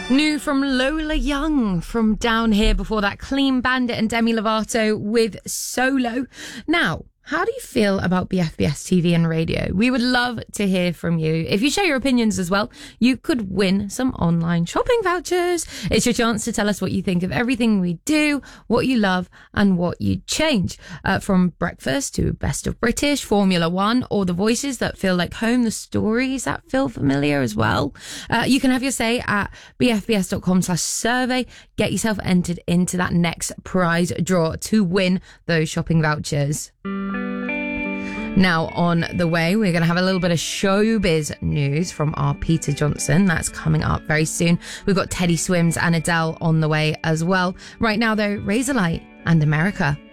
New from Lola Young from Down Here. Before that, Clean Bandit and Demi Lovato with Solo. Now, how do you feel about BFBS TV and radio? We would love to hear from you. If you share your opinions as well, you could win some online shopping vouchers. It's your chance to tell us what you think of everything we do, what you love and what you'd change. From breakfast to Best of British, Formula One, or the voices that feel like home, the stories that feel familiar as well. You can have your say at bfbs.com/survey. Get yourself entered into that next prize draw to win those shopping vouchers. Now, on the way, we're going to have a little bit of showbiz news from our Peter Johnson. That's coming up very soon. We've got Teddy Swims and Adele on the way as well. Right now, though, Razorlight and America.